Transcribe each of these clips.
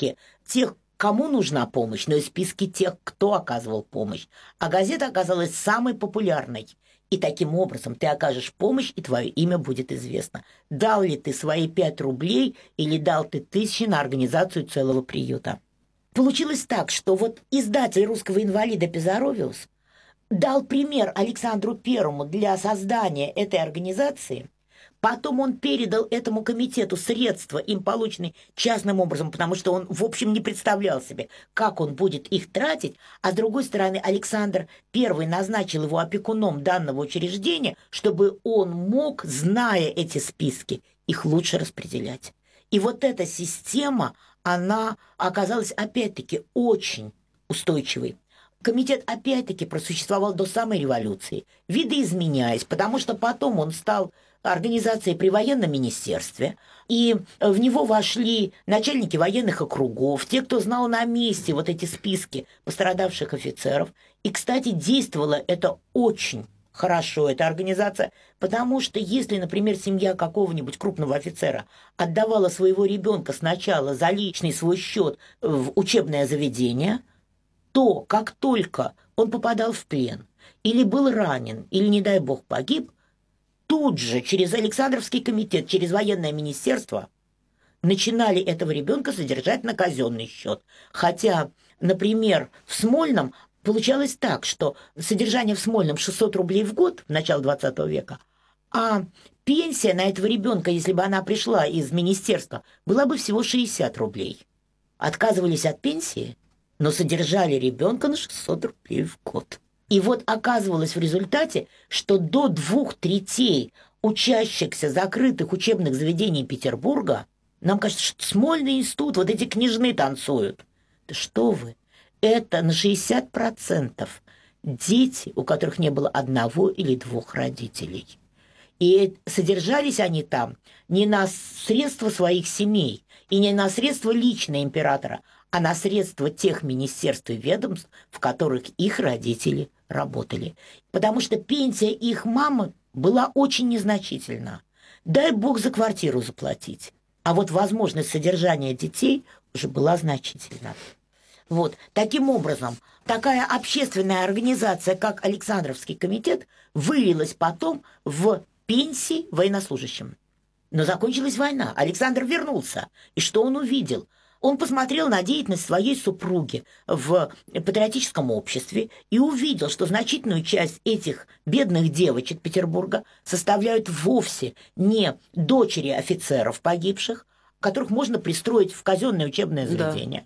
списке тех, кому нужна помощь, но и списки тех, кто оказывал помощь. А газета оказалась самой популярной. И таким образом ты окажешь помощь, и твое имя будет известно. Дал ли ты свои 5 рублей или дал ты 1000 на организацию целого приюта. Получилось так, что вот издатель «Русского инвалида» Пизаровиус дал пример Александру Первому для создания этой организации. Потом он передал этому комитету средства, им полученные частным образом, потому что он, в общем, не представлял себе, как он будет их тратить. А с другой стороны, Александр I назначил его опекуном данного учреждения, чтобы он мог, зная эти списки, их лучше распределять. И вот эта система, она оказалась, опять-таки, очень устойчивой. Комитет, опять-таки, просуществовал до самой революции, видоизменяясь, потому что потом он стал организацией при военном министерстве, и в него вошли начальники военных округов, те, кто знал на месте вот эти списки пострадавших офицеров. И, кстати, действовала это очень хорошо, эта организация, потому что если, например, семья какого-нибудь крупного офицера отдавала своего ребенка сначала за личный свой счет в учебное заведение, то, как только он попадал в плен, или был ранен, или, не дай бог, погиб, тут же через Александровский комитет, через военное министерство начинали этого ребенка содержать на казенный счет. Хотя, например, в Смольном получалось так, что содержание в Смольном 600 рублей в год в начале 20 века, а пенсия на этого ребенка, если бы она пришла из министерства, была бы всего 60 рублей. Отказывались от пенсии, но содержали ребенка на 600 рублей в год. И вот оказывалось в результате, что до 2/3 учащихся закрытых учебных заведений Петербурга, нам кажется, что Смольный институт, вот эти княжны танцуют. Да что вы, это на 60% дети, у которых не было 1 или 2 родителей. И содержались они там не на средства своих семей и не на средства личные императора, а на средства тех министерств и ведомств, в которых их родители работали. Потому что пенсия их мамы была очень незначительна. Дай бог за квартиру заплатить. А вот возможность содержания детей уже была значительна. Вот. Таким образом, такая общественная организация, как Александровский комитет, вылилась потом в пенсии военнослужащим. Но закончилась война. Александр вернулся. И что он увидел? Он посмотрел на деятельность своей супруги в патриотическом обществе и увидел, что значительную часть этих бедных девочек Петербурга составляют вовсе не дочери офицеров погибших, которых можно пристроить в казенное учебное заведение,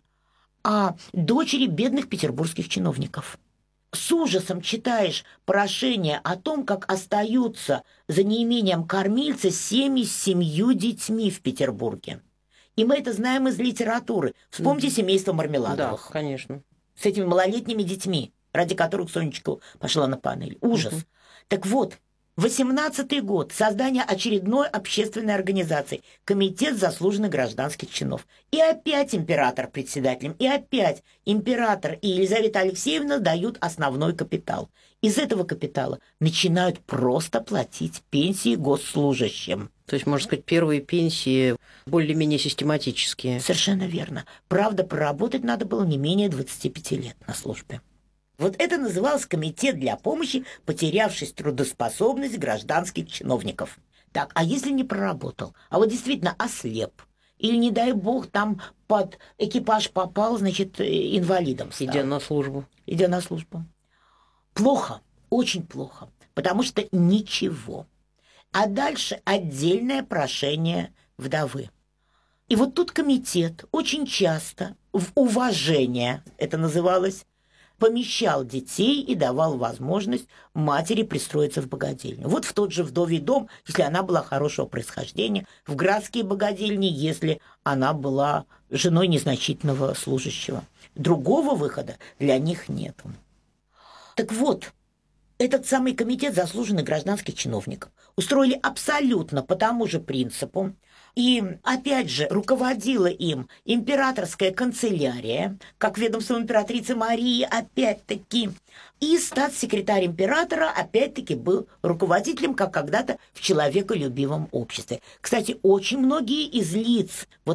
а дочери бедных петербургских чиновников. С ужасом читаешь прошение о том, как остаются за неимением кормильца семьи с 7 детьми в Петербурге. И мы это знаем из литературы. Вспомните семейство Мармеладовых. Да, конечно. С этими малолетними детьми, ради которых Сонечка пошла на панель. Ужас. Так вот, 18-й год. Создание очередной общественной организации. Комитет заслуженных гражданских чинов. И опять император председателем. И опять император и Елизавета Алексеевна дают основной капитал. Из этого капитала начинают просто платить пенсии госслужащим. То есть, можно сказать, первые пенсии более-менее систематические. Совершенно верно. Правда, проработать надо было не менее 25 лет на службе. Вот это называлось комитет для помощи, потерявшись трудоспособность гражданских чиновников. Так, а если не проработал, а вот действительно ослеп, или, не дай бог, там под экипаж попал, значит, инвалидом стал. Идя на службу. Идя на службу. Плохо, очень плохо, потому что ничего. А дальше отдельное прошение вдовы. И вот тут комитет очень часто в уважение, это называлось, помещал детей и давал возможность матери пристроиться в богадельню. Вот в тот же вдовий дом, если она была хорошего происхождения, в градские богадельни, если она была женой незначительного служащего. Другого выхода для них нет. Так вот, этот самый комитет заслуженных гражданских чиновников устроили абсолютно по тому же принципу. И, опять же, руководила им императорская канцелярия, как ведомство императрицы Марии, опять-таки. И статс-секретарь императора, опять-таки, был руководителем, как когда-то в человеколюбивом обществе. Кстати, очень многие из лиц, вот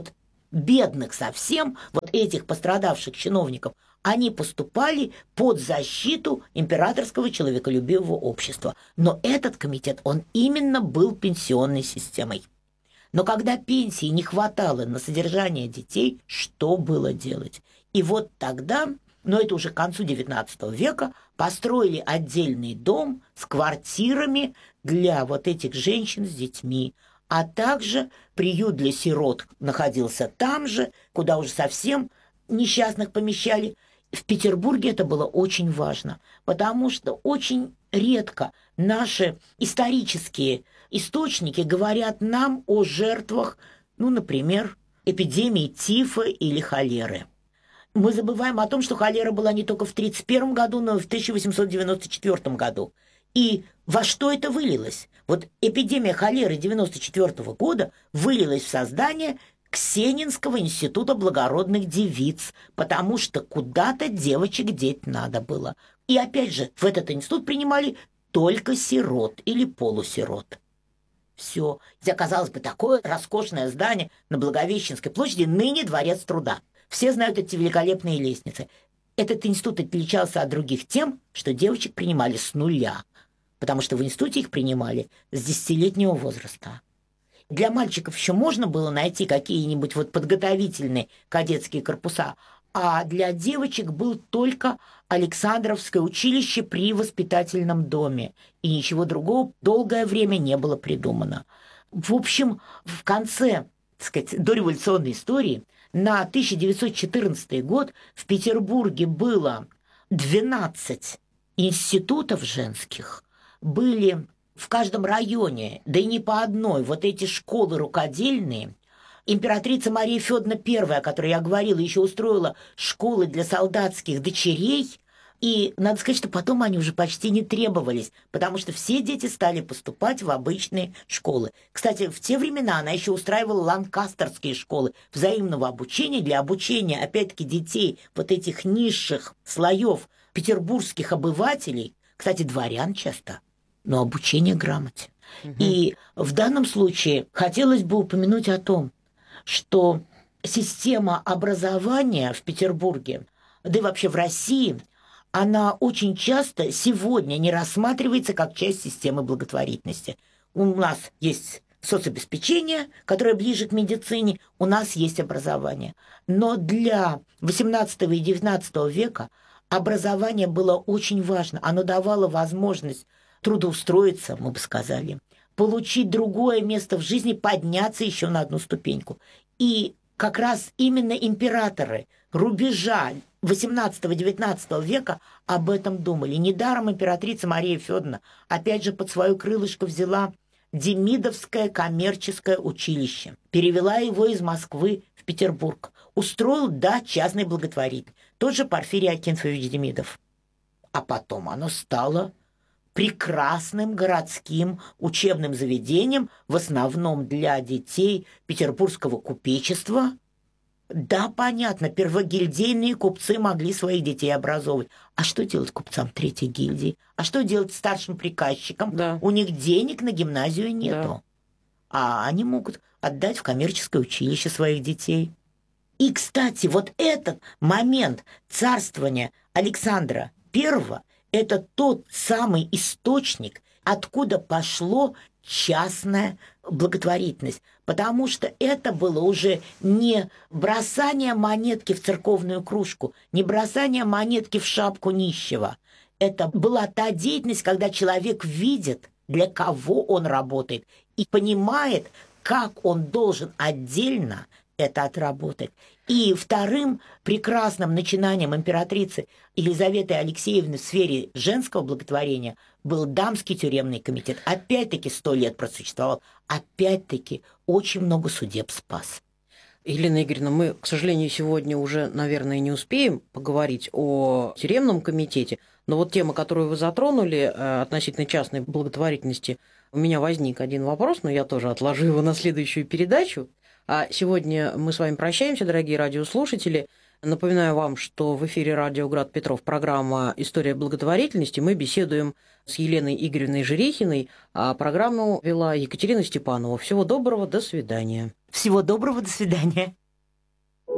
бедных совсем, вот этих пострадавших чиновников, они поступали под защиту императорского человеколюбивого общества. Но этот комитет, он именно был пенсионной системой. Но когда пенсии не хватало на содержание детей, что было делать? И вот тогда, но это уже к концу XIX века, построили отдельный дом с квартирами для вот этих женщин с детьми, а также приют для сирот находился там же, куда уже совсем несчастных помещали. В Петербурге это было очень важно, потому что очень редко наши исторические источники говорят нам о жертвах, например, эпидемии тифа или холеры. Мы забываем о том, что холера была не только в 1931 году, но и в 1894 году. И во что это вылилось? Вот эпидемия холеры 1994 года вылилась в создание Ксенинского института благородных девиц, потому что куда-то девочек деть надо было. И опять же, в этот институт принимали только сирот или полусирот. Все. Хотя, казалось бы, такое роскошное здание на Благовещенской площади, ныне Дворец труда. Все знают эти великолепные лестницы. Этот институт отличался от других тем, что девочек принимали с нуля, потому что в институте их принимали с 10-летнего возраста. Для мальчиков еще можно было найти какие-нибудь подготовительные кадетские корпуса, а для девочек был только Александровское училище при воспитательном доме, и ничего другого долгое время не было придумано. В общем, в конце, так сказать, дореволюционной истории на 1914 год в Петербурге было 12 институтов женских, были в каждом районе, да и не по одной, вот эти школы рукодельные. Императрица Мария Федоровна I, о которой я говорила, еще устроила школы для солдатских дочерей, и надо сказать, что потом они уже почти не требовались, потому что все дети стали поступать в обычные школы. Кстати, в те времена она еще устраивала ланкастерские школы взаимного обучения для обучения, опять-таки, детей вот этих низших слоев петербургских обывателей, кстати, дворян часто, но обучение грамоте. И в данном случае хотелось бы упомянуть о том, что система образования в Петербурге, да и вообще в России, она очень часто сегодня не рассматривается как часть системы благотворительности. У нас есть соцобеспечение, которое ближе к медицине, у нас есть образование. Но для XVIII и XIX века образование было очень важно. Оно давало возможность трудоустроиться, мы бы сказали, получить другое место в жизни, подняться еще на одну ступеньку. И как раз именно императоры рубежа XVIII-XIX века об этом думали. Недаром императрица Мария Федоровна опять же под свое крылышко взяла Демидовское коммерческое училище, перевела его из Москвы в Петербург, устроил, частный благотворитель, тот же Порфирий Акинфович Демидов. А потом оно стало прекрасным городским учебным заведением, в основном для детей петербургского купечества. Да, понятно, первогильдейные купцы могли своих детей образовывать. А что делать купцам третьей гильдии? А что делать старшим приказчикам? Да. У них денег на гимназию нету. Да. А они могут отдать в коммерческое училище своих детей. И, кстати, вот этот момент царствования Александра I – это тот самый источник, откуда пошло частная благотворительность, потому что это было уже не бросание монетки в церковную кружку, не бросание монетки в шапку нищего. Это была та деятельность, когда человек видит, для кого он работает, и понимает, как он должен отдельно это отработать. И вторым прекрасным начинанием императрицы Елизаветы Алексеевны в сфере женского благотворения был дамский тюремный комитет. Опять-таки 100 лет просуществовал. Опять-таки очень много судеб спас. Елена Игоревна, мы, к сожалению, сегодня уже, наверное, не успеем поговорить о тюремном комитете, но вот тема, которую вы затронули относительно частной благотворительности, у меня возник один вопрос, но я тоже отложу его на следующую передачу. А сегодня мы с вами прощаемся, дорогие радиослушатели. Напоминаю вам, что в эфире радио «Град Петров» программа «История благотворительности». Мы беседуем с Еленой Игоревной Жерехиной, а программу вела Екатерина Степанова. Всего доброго, до свидания. Всего доброго, до свидания.